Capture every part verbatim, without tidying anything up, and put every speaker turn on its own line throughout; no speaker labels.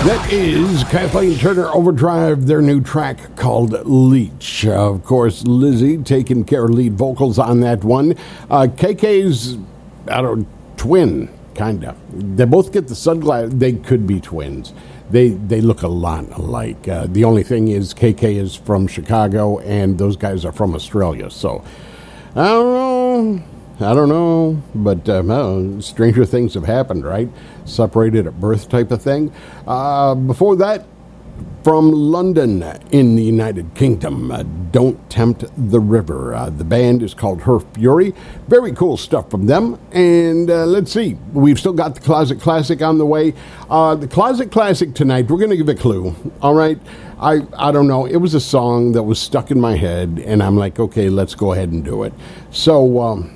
That is Kathleen Turner Overdrive, their new track called Leech. Uh, of course, Lizzie taking care of lead vocals on that one. Uh, K K's, I don't twin, kind of. They both get the sunglasses. They could be twins. They they look a lot alike. Uh, the only thing is K K is from Chicago, and those guys are from Australia. So, I don't know. I don't know, but um, oh, stranger things have happened, right? Separated at birth type of thing. Uh, before that, from London in the United Kingdom, uh, Don't Tempt the River. Uh, the band is called Her Fury. Very cool stuff from them. And uh, let's see, we've still got the Closet Classic on the way. Uh, the Closet Classic tonight, we're going to give a clue, all right? I, I don't know. It was a song that was stuck in my head, and I'm like, okay, let's go ahead and do it. So, um,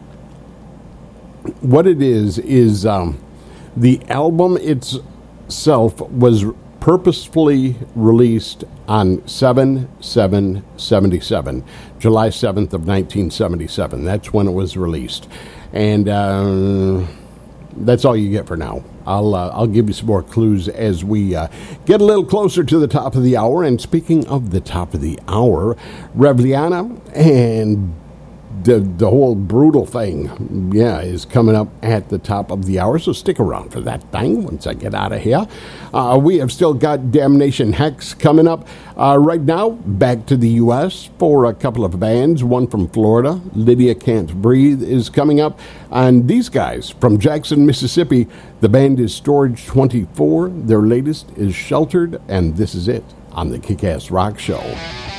what it is, is um, the album itself was purposefully released on seven seven seventy-seven, July seventh of nineteen seventy-seven. That's when it was released. And uh, that's all you get for now. I'll uh, I'll give you some more clues as we uh, get a little closer to the top of the hour. And speaking of the top of the hour, Revliana and The the whole brutal thing, yeah, is coming up at the top of the hour, so stick around for that thing once I get out of here. Uh, we have still got Damnation Hex coming up. Uh, right now, back to the U S for a couple of bands. One from Florida, Lydia Can't Breathe, is coming up. And these guys from Jackson, Mississippi, the band is Storage twenty-four. Their latest is Sheltered, and this is it on the Kick-Ass Rock Show.